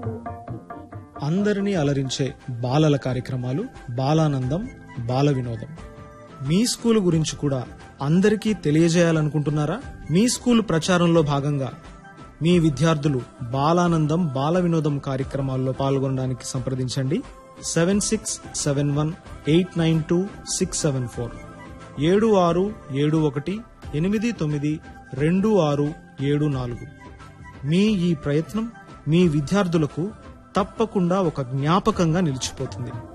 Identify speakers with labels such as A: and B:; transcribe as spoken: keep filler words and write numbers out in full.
A: అందరినీ అలరించే బాలల కార్యక్రమాలు బాలానందం బాల వినోదం. మీ స్కూలు గురించి కూడా అందరికీ తెలియజేయాలనుకుంటున్నారా? మీ స్కూలు ప్రచారంలో భాగంగా మీ విద్యార్థులు బాలానందం బాల వినోదం కార్యక్రమాల్లో పాల్గొనడానికి సంప్రదించండి. Seven six seven one eight nine two six seven four ఏడు ఆరు ఏడు ఒకటి ఎనిమిది తొమ్మిది రెండు ఆరు ఏడు నాలుగు. మీ ఈ ప్రయత్నం మీ విద్యార్థులకు తప్పకుండా ఒక జ్ఞాపకంగా నిలిచిపోతుంది.